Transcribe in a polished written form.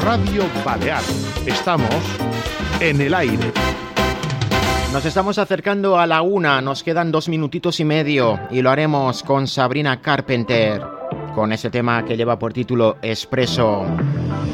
Radio Balear. Estamos en el aire. Nos estamos acercando a la 1, nos quedan 2 minutitos y medio y lo haremos con Sabrina Carpenter, con ese tema que lleva por título Espresso.